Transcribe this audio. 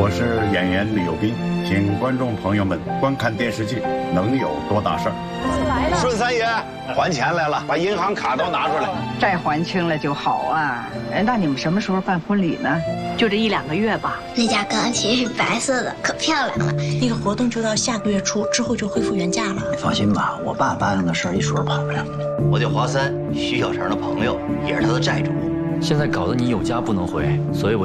我是演员李幼斌，请观众朋友们观看电视剧《能有多大事儿》。 顺三爷还钱来了，把银行卡都拿出来。 债还清了就好啊。那你们什么时候办婚礼呢？ 就这1-2个月吧。 那架钢琴是白色的，可漂亮了。 那个活动就到下个月初，之后就恢复原价了。 你放心吧，我爸答应的事儿一时跑不了。 我对华三，徐小成的朋友，也是他的债主。 现在搞得你有家不能回，所以我